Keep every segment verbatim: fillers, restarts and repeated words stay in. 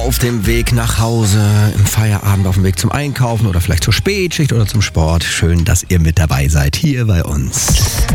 auf dem Weg nach Hause, im Feierabend auf dem Weg zum Einkaufen oder vielleicht zur Spätschicht oder zum Sport. Schön, dass ihr mit dabei seid hier bei uns.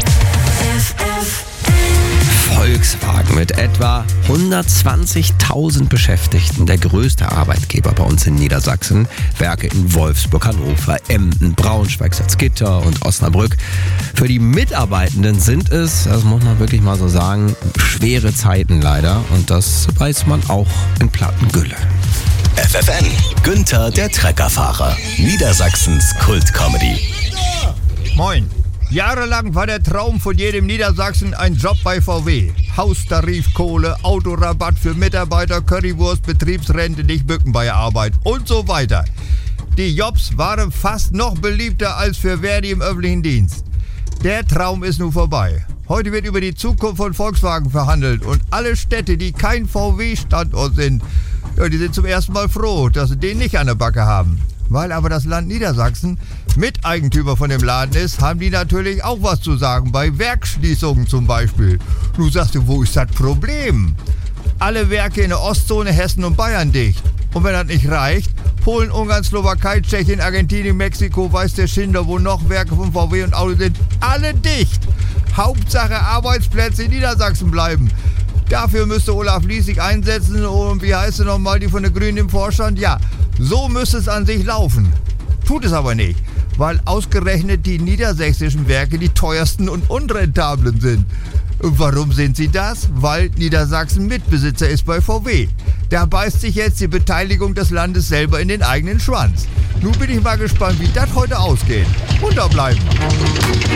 Volkswagen mit etwa hundertzwanzigtausend Beschäftigten, der größte Arbeitgeber bei uns in Niedersachsen. Werke in Wolfsburg, Hannover, Emden, Braunschweig, Salzgitter und Osnabrück. Für die Mitarbeitenden sind es, das muss man wirklich mal so sagen, schwere Zeiten leider. Und das weiß man auch in Plattengülle. F F N, Günther der Treckerfahrer, Niedersachsens Kult-Comedy. Moin. Jahrelang war der Traum von jedem Niedersachsen ein Job bei V W. Haustarifkohle, Autorabatt für Mitarbeiter, Currywurst, Betriebsrente, nicht bücken bei der Arbeit und so weiter. Die Jobs waren fast noch beliebter als für Verdi im öffentlichen Dienst. Der Traum ist nun vorbei. Heute wird über die Zukunft von Volkswagen verhandelt und alle Städte, die kein V W-Standort sind, ja, die sind zum ersten Mal froh, dass sie den nicht an der Backe haben. Weil aber das Land Niedersachsen Miteigentümer von dem Laden ist, haben die natürlich auch was zu sagen, bei Werksschließungen zum Beispiel. Du sagst du, wo ist das Problem? Alle Werke in der Ostzone, Hessen und Bayern dicht. Und wenn das nicht reicht, Polen, Ungarn, Slowakei, Tschechien, Argentinien, Mexiko, weiß der Schinder, wo noch Werke von V W und Audi sind, alle dicht. Hauptsache Arbeitsplätze in Niedersachsen bleiben. Dafür müsste Olaf Lies sich einsetzen und wie heißt sie nochmal, die von den Grünen im Vorstand? Ja, so müsste es an sich laufen. Tut es aber nicht, weil ausgerechnet die niedersächsischen Werke die teuersten und unrentablen sind. Und warum sind sie das? Weil Niedersachsen Mitbesitzer ist bei V W. Da beißt sich jetzt die Beteiligung des Landes selber in den eigenen Schwanz. Nun bin ich mal gespannt, wie das heute ausgeht. Munter bleiben.